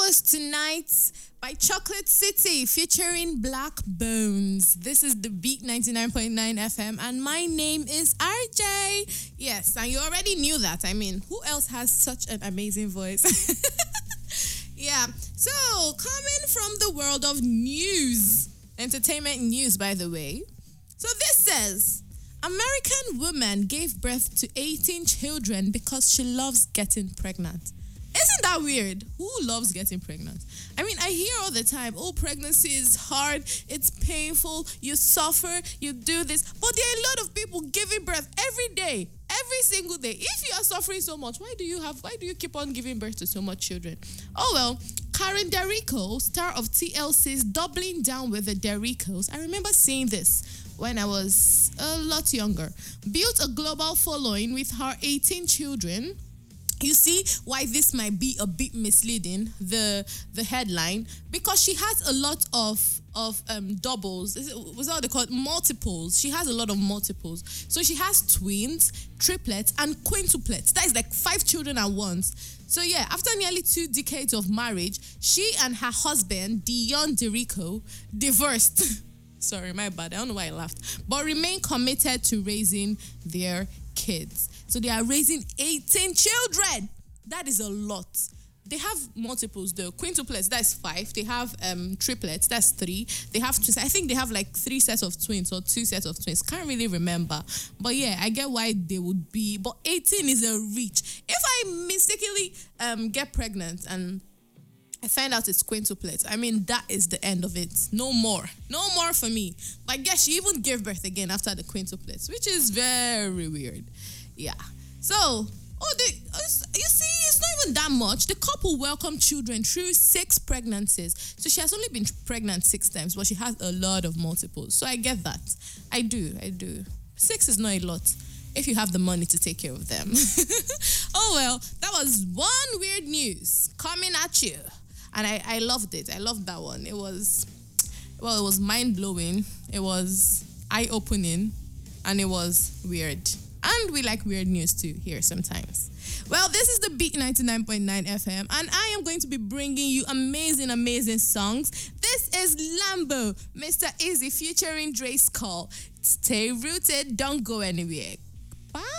Ghost tonight by Chocolate City featuring Black Bones. This is the Beat 99.9 FM and my name is RJ. Yes, and you already knew that. I mean, who else has such an amazing voice? Yeah, so coming from the world of news, entertainment news, by the way. So this says, American woman gave birth to 18 children because she loves getting pregnant. Isn't that weird? Who loves getting pregnant? I mean, I hear all the time, oh, pregnancy is hard, it's painful, you suffer, you do this. But there are a lot of people giving birth every day, every single day. If you are suffering so much, why do you keep on giving birth to so much children? Oh, well, Karen Derico, star of TLC's Doubling Down with the Dericos. I remember seeing this when I was a lot younger. Built a global following with her 18 children. You see why this might be a bit misleading, the headline, because she has a lot of doubles. Was that what they call it? Multiples. She has a lot of multiples. So she has twins, triplets, and quintuplets. That is like 5 children at once. So yeah, after nearly 2 decades of marriage, she and her husband, Dion Derico, divorced. Sorry, my bad. I don't know why I laughed. But remain committed to raising their kids. So they are raising 18 children. That is a lot. They have multiples though. Quintuplets, that's 5. They have triplets, that's 3. They have twins. I think they have like 3 sets of twins or 2 sets of twins. Can't really remember. But yeah, I get why they would be. But 18 is a reach. If I mistakenly get pregnant and I find out it's quintuplets, I mean, that is the end of it. No more. No more for me. But I guess she even gave birth again after the quintuplets, which is very weird. Yeah. So, you see, it's not even that much. The couple welcomed children through 6 pregnancies. So she has only been pregnant 6 times, but she has a lot of multiples. So I get that. I do. 6 is not a lot if you have the money to take care of them. Oh, well, that was one weird news coming at you. And I loved it. I loved that one. It was mind-blowing. It was eye-opening. And it was weird. And we like weird news too here sometimes. Well, this is the Beat 99.9 FM. And I am going to be bringing you amazing, amazing songs. This is Lambo, Mr. Easy featuring Dre Skull. Stay rooted. Don't go anywhere. Bye.